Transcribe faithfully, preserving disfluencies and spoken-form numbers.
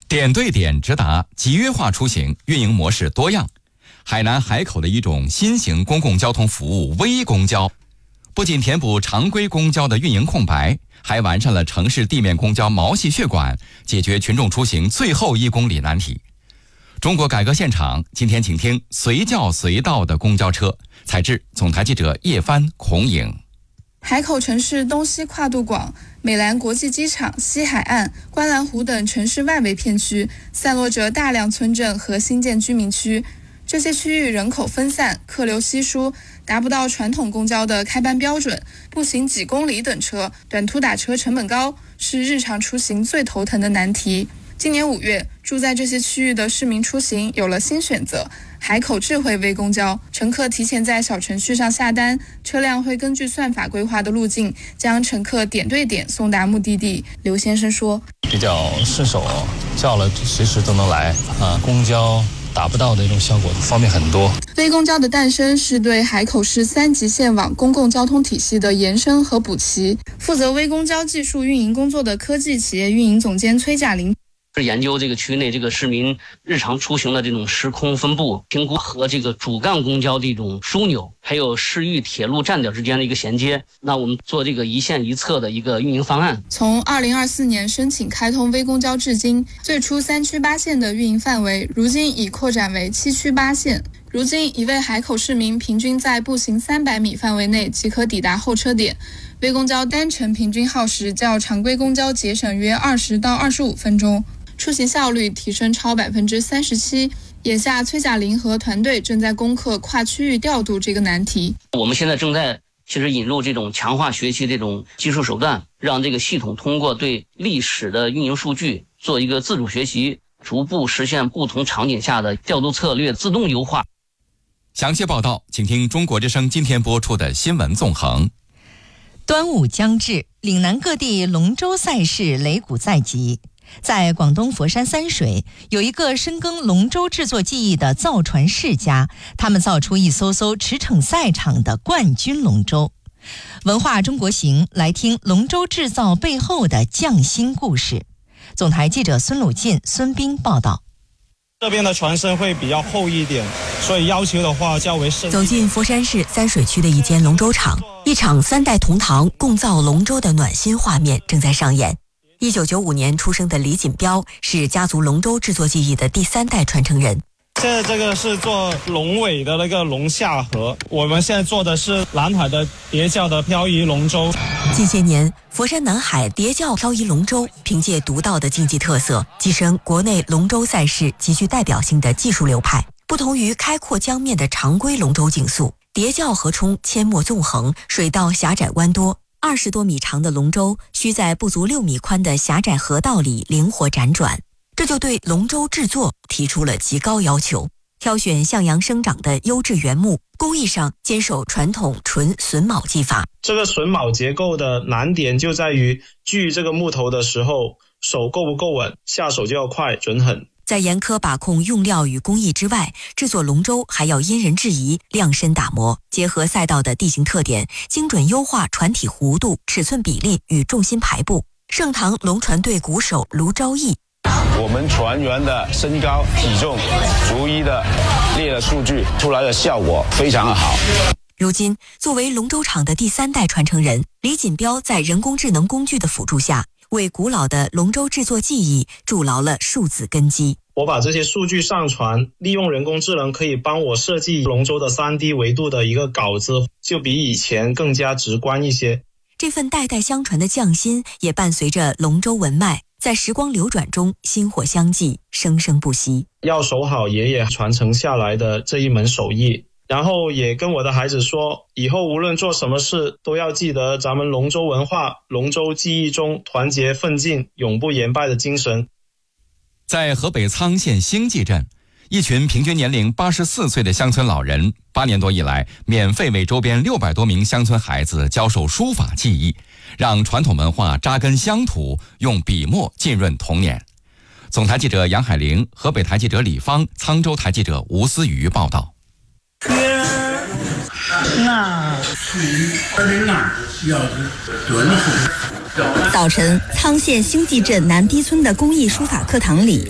点对点直达、集约化出行运营模式多样。海南海口的一种新型公共交通服务微公交，不仅填补常规公交的运营空白，还完善了城市地面公交毛细血管，解决群众出行最后一公里难题。中国改革现场今天请听随叫随到的公交车，采制总台记者叶帆、孔颖。 海口城市东西跨度广，美兰国际机场、西海岸、观澜湖等城市外围片区散落着大量村镇和新建居民区，这些区域人口分散，客流稀疏，达不到传统公交的开班标准，步行几公里等车，短途打车成本高，是日常出行最头疼的难题。今年五月，住在这些区域的市民出行有了新选择，海口智慧微公交，乘客提前在小程序上下单，车辆会根据算法规划的路径，将乘客点对点送达目的地。刘先生说， 比较顺手，叫了随时都能来啊，公交达不到的一种效果方面很多。 微公交的诞生是对海口市三级线网公共交通体系的延伸和补齐。负责微公交技术运营工作的科技企业运营总监崔甲林是研究这个区内这个市民日常出行的这种时空分布，评估和这个主干公交的一种枢纽，还有市域铁路站点之间的一个衔接。那我们做这个一线一策的一个运营方案。 从二零二四年申请开通微公交至今，最初三区八线的运营范围，如今已扩展为七区八线。如今，一位海口市民平均在步行三百米范围内即可抵达候车点。微公交单程平均耗时较常规公交节省约二十到二十五分钟。出行效率提升超百分之三十七。眼下，崔甲林和团队正在攻克跨区域调度这个难题。 我们现在正在其实引入这种强化学习这种技术手段，让这个系统通过对历史的运营数据做一个自主学习，逐步实现不同场景下的调度策略自动优化。 详细报道，请听中国之声今天播出的新闻纵横。 端午将至，岭南各地龙舟赛事擂鼓在即。在广东佛山三水，有一个深耕龙舟制作技艺的造船世家，他们造出一艘艘驰骋赛场的冠军龙舟。文化中国行，来听龙舟制造背后的匠心故事。总台记者孙鲁进、孙斌报道。 这边的船身会比较厚一点，所以要求的话较为深。 走进佛山市三水区的一间龙舟厂，一场三代同堂共造龙舟的暖心画面正在上演。一九九五年出生的李锦标是家族龙舟制作技艺的第三代传承人。 现在这个是做龙尾的那个龙下河，我们现在做的是南海的叠教的漂移龙舟。 近些年，佛山南海叠教漂移龙舟凭借独到的竞技特色，跻身国内龙舟赛事极具代表性的技术流派。不同于开阔江面的常规龙舟竞速，叠教河冲阡陌纵横，水道狭窄弯多。二十多米长的龙舟需在不足六米宽的狭窄河道里灵活辗转，这就对龙舟制作提出了极高要求。挑选向阳生长的优质原木，工艺上坚守传统纯榫卯技法。 这个榫卯结构的难点就在于锯这个木头的时候，手够不够稳，下手就要快准狠。 在严苛把控用料与工艺之外，制作龙舟还要因人制宜，量身打磨，结合赛道的地形特点，精准优化船体弧度、尺寸比例与重心排布。盛唐龙船队鼓手卢昭义， 我们船员的身高体重逐一的列了数据，出来的效果非常的好。 如今作为龙舟厂的第三代传承人，李锦标在人工智能工具的辅助下，为古老的龙舟制作技艺筑牢了数字根基。 我把这些数据上传，利用人工智能可以帮我设计龙舟的 三 D 维度的一个稿子，就比以前更加直观一些。 这份代代相传的匠心也伴随着龙舟文脉，在时光流转中薪火相继，生生不息。 要守好爷爷传承下来的这一门手艺，然后也跟我的孩子说，以后无论做什么事都要记得咱们龙舟文化、龙舟技艺中团结奋进、永不言败的精神。 在河北沧县兴济镇，一群平均年龄八十四岁的乡村老人，八年多以来，免费为周边六百多名乡村孩子教授书法技艺，让传统文化扎根乡土，用笔墨浸润童年。总台记者杨海玲，河北台记者李芳，沧州台记者吴思瑜报道。 早晨，沧县兴济镇南堤村的公益书法课堂里，